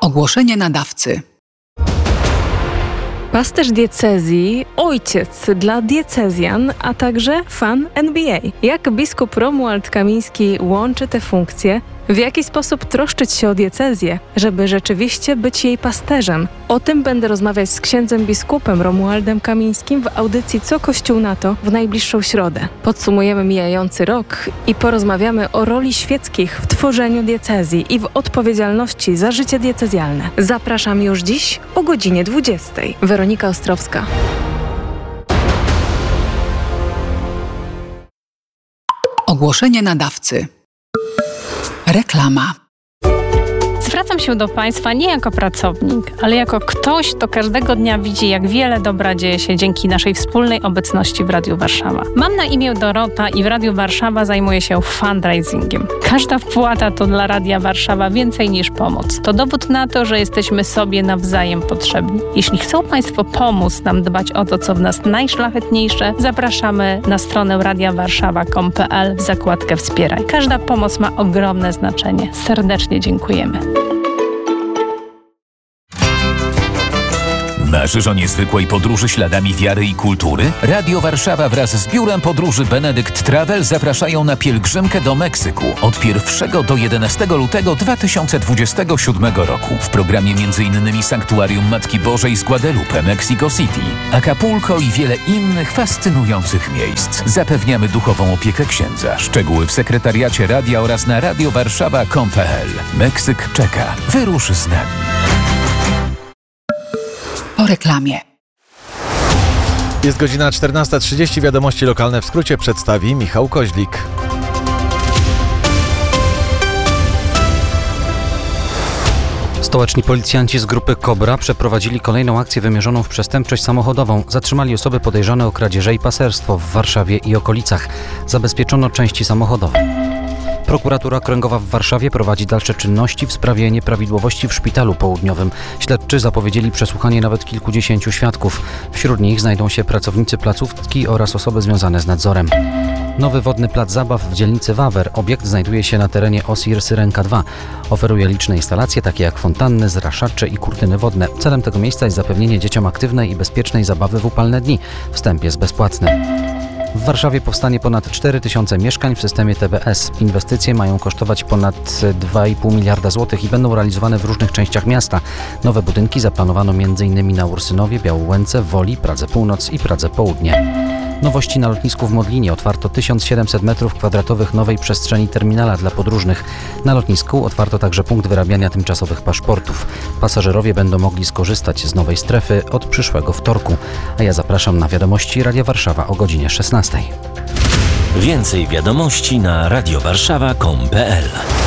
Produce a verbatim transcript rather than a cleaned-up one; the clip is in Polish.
Ogłoszenie nadawcy. Pasterz diecezji, ojciec dla diecezjan, a także fan N B A. Jak biskup Romuald Kamiński łączy te funkcje? W jaki sposób troszczyć się o diecezję, żeby rzeczywiście być jej pasterzem? O tym będę rozmawiać z księdzem biskupem Romualdem Kamińskim w audycji Co Kościół na to w najbliższą środę. Podsumujemy mijający rok i porozmawiamy o roli świeckich w tworzeniu diecezji i w odpowiedzialności za życie diecezjalne. Zapraszam już dziś o godzinie dwudziestej. Weronika Ostrowska. Ogłoszenie nadawcy. Reklama. Zwracam się do Państwa nie jako pracownik, ale jako ktoś, kto każdego dnia widzi, jak wiele dobra dzieje się dzięki naszej wspólnej obecności w Radiu Warszawa. Mam na imię Dorota i w Radiu Warszawa zajmuję się fundraisingiem. Każda wpłata to dla Radia Warszawa więcej niż pomoc. To dowód na to, że jesteśmy sobie nawzajem potrzebni. Jeśli chcą Państwo pomóc nam dbać o to, co w nas najszlachetniejsze, zapraszamy na stronę radia warszawa kropka com kropka p l w zakładkę Wspieraj. Każda pomoc ma ogromne znaczenie. Serdecznie dziękujemy. Marzysz o niezwykłej podróży śladami wiary i kultury? Radio Warszawa wraz z biurem podróży Benedict Travel zapraszają na pielgrzymkę do Meksyku od pierwszego do jedenastego lutego dwa tysiące dwudziestego siódmego roku. W programie m.in. Sanktuarium Matki Bożej z Guadalupe, Mexico City, Acapulco i wiele innych fascynujących miejsc. Zapewniamy duchową opiekę księdza. Szczegóły w sekretariacie radia oraz na radio warszawa kropka com kropka p l. Meksyk czeka. Wyrusz z nami. Po reklamie. Jest godzina czternasta trzydzieści. Wiadomości lokalne w skrócie przedstawi Michał Koźlik. Stołeczni policjanci z grupy Kobra przeprowadzili kolejną akcję wymierzoną w przestępczość samochodową. Zatrzymali osoby podejrzane o kradzieże i paserstwo w Warszawie i okolicach. Zabezpieczono części samochodowe. Prokuratura Okręgowa w Warszawie prowadzi dalsze czynności w sprawie nieprawidłowości w szpitalu południowym. Śledczy zapowiedzieli przesłuchanie nawet kilkudziesięciu świadków. Wśród nich znajdą się pracownicy placówki oraz osoby związane z nadzorem. Nowy wodny plac zabaw w dzielnicy Wawer. Obiekt znajduje się na terenie O S I R Syrenka dwa. Oferuje liczne instalacje, takie jak fontanny, zraszacze i kurtyny wodne. Celem tego miejsca jest zapewnienie dzieciom aktywnej i bezpiecznej zabawy w upalne dni. Wstęp jest bezpłatny. W Warszawie powstanie ponad cztery tysiące mieszkań w systemie T B S. Inwestycje mają kosztować ponad dwa i pół miliarda złotych i będą realizowane w różnych częściach miasta. Nowe budynki zaplanowano m.in. na Ursynowie, Białołęce, Woli, Pradze Północ i Pradze Południe. Nowości na lotnisku w Modlinie. Otwarto tysiąc siedemset metrów kwadratowych nowej przestrzeni terminala dla podróżnych. Na lotnisku otwarto także punkt wyrabiania tymczasowych paszportów. Pasażerowie będą mogli skorzystać z nowej strefy od przyszłego wtorku. A ja zapraszam na wiadomości Radia Warszawa o godzinie szesnastej. Więcej wiadomości na radio warszawa kropka com kropka p l.